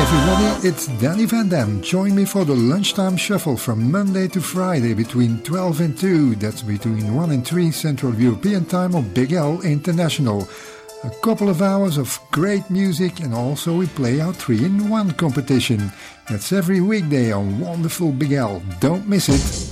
everybody, it's Danny Van Dam. Join me for the Lunchtime Shuffle from Monday to Friday between 12 and 2. That's between 1 and 3 Central European Time on Big L International. A couple of hours of great music, and also we play our 3-in-1 competition. That's every weekday on wonderful Big L. Don't miss it.